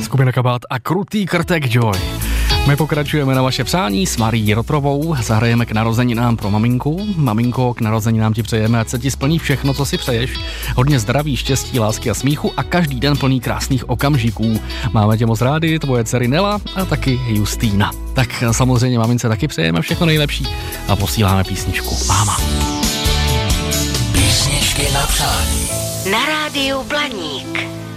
Skupina Kabát a krutý krtek Joy. My pokračujeme na vaše přání s Marií Rotrovou. Zahrajeme k narozeninám pro maminku. Maminko, k narozeninám ti přejeme, ať se ti splní všechno, co si přeješ. Hodně zdraví, štěstí, lásky a smíchu a každý den plný krásných okamžiků. Máme tě moc rádi, tvoje dcery Nela a taky Justýna. Tak samozřejmě mamince taky přejeme všechno nejlepší a posíláme písničku Máma. Písničky na přání. Na rádiu Blaník.